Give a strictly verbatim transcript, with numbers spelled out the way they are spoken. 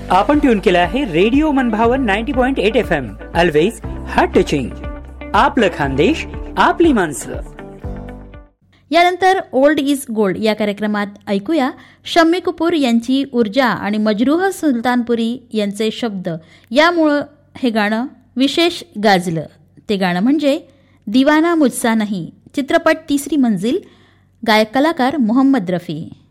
आपण ट्यून केला आहे रेडिओ मनभावन ninety point eight F M. Always heart touching. आपलं खानदेश, आपली माणसं. यानंतर ओल्ड इज गोल्ड या कार्यक्रमात ऐकूया शम्मी कपूर यांची ऊर्जा आणि मजरूह सुलतानपुरी यांचे शब्द यामुळं हे गाणं विशेष गाजलं. ते गाणं म्हणजे दिवाना मुझसा नहीं, चित्रपट तिसरी मंजिल, गायक कलाकार मोहम्मद रफी.